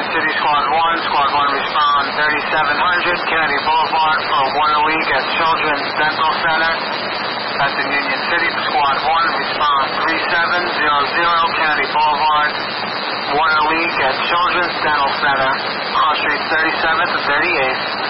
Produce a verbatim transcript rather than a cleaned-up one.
City Squad one, Squad one respond thirty-seven hundred Kennedy Boulevard for one a week at Children's Dental Center. That's in Union City. Squad one respond three seven zero zero Kennedy Boulevard, one a week at Children's Dental Center, cross streets thirty-seventh and thirty-eighth.